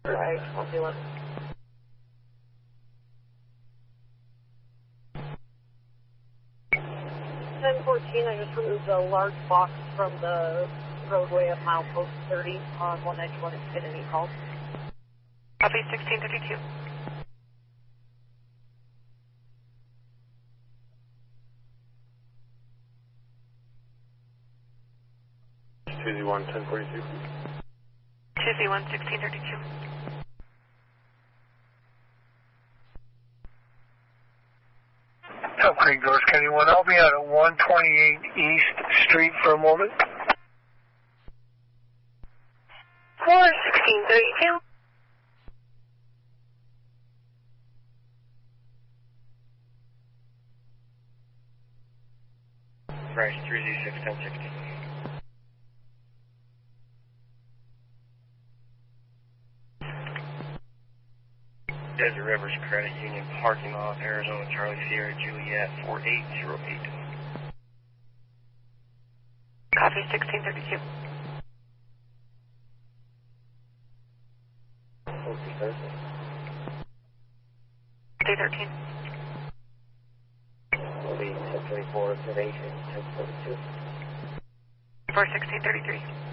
Right, 11. 1014, I just removed a large box from the roadway of milepost 30 on 191 Infinity Call. Copy 1632. TZ1 1042. TZ1 1632. Elk Creek Doors, County 1. I'll be out at 128 East Street for a moment. 1632. Fresh 3Z6 1060. Desert Rivers Credit Union parking lot, Arizona Charlie Sierra Juliet 4808. Copy 1632. D13. Will be 1024 observation, 1042. For 1633.